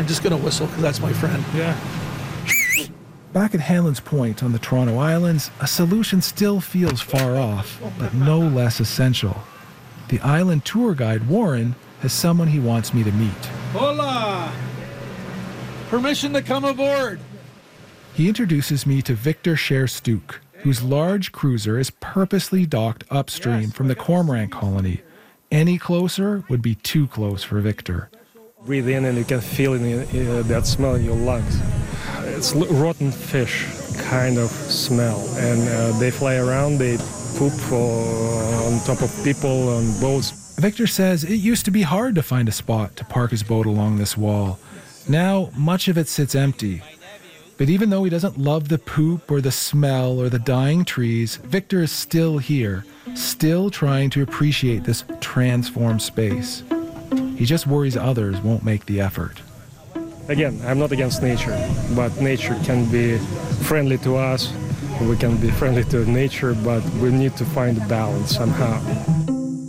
I'm just going to whistle because that's my friend. Yeah. Back at Hanlan's Point on the Toronto Islands, a solution still feels far off, but no less essential. The island tour guide, Warren, has someone he wants me to meet. Hola! Permission to come aboard. He introduces me to Victor Scherstuck, whose large cruiser is purposely docked upstream from the cormorant colony. Any closer would be too close for Victor. Breathe in and you can feel that smell in your lungs. It's rotten fish kind of smell, and they fly around, they poop on top of people, on boats. Victor says it used to be hard to find a spot to park his boat along this wall. Now, much of it sits empty. But even though he doesn't love the poop or the smell or the dying trees, Victor is still here, still trying to appreciate this transformed space. He just worries others won't make the effort. Again, I'm not against nature, but nature can be friendly to us. We can be friendly to nature, but we need to find a balance somehow.